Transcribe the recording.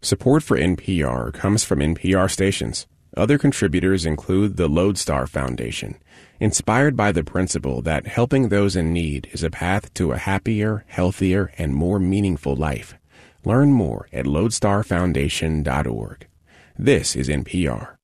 Support for NPR comes from NPR stations. Other contributors include the Lodestar Foundation, inspired by the principle that helping those in need is a path to a happier, healthier, and more meaningful life. Learn more at lodestarfoundation.org. This is NPR.